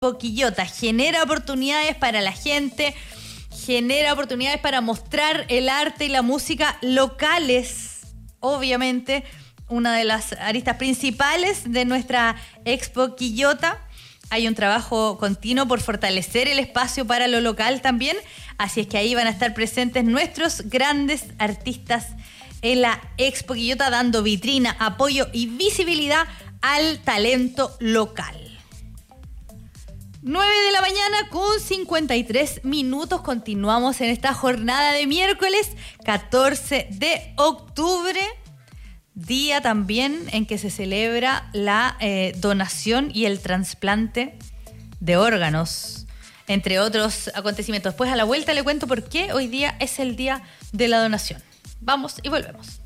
Quillota. Genera oportunidades para la gente, genera oportunidades para mostrar el arte y la música locales. Obviamente, una de las aristas principales de nuestra Expo Quillota. Hay un trabajo continuo por fortalecer el espacio para lo local también. Así es que ahí van a estar presentes nuestros grandes artistas en la Expo Quillota, dando vitrina, apoyo y visibilidad al talento local. 9 de la mañana con 53 minutos. Continuamos en esta jornada de miércoles 14 de octubre. Día también en que se celebra la donación y el trasplante de órganos, entre otros acontecimientos. Después a la vuelta le cuento por qué hoy día es el día de la donación. Vamos y volvemos.